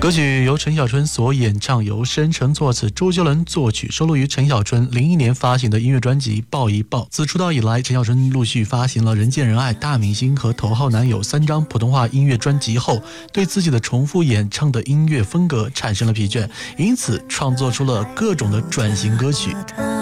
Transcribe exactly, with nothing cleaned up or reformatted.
歌曲由陈小春所演唱，由申成作词，周杰伦作曲，收录于陈小春零一年发行的音乐专辑《抱一抱》。自出道以来，陈小春陆续发行了《人见人爱》、《大明星》和《头号男友》三张普通话音乐专辑后，对自己的重复演唱的音乐风格产生了疲倦，因此创作出了各种的转型歌曲。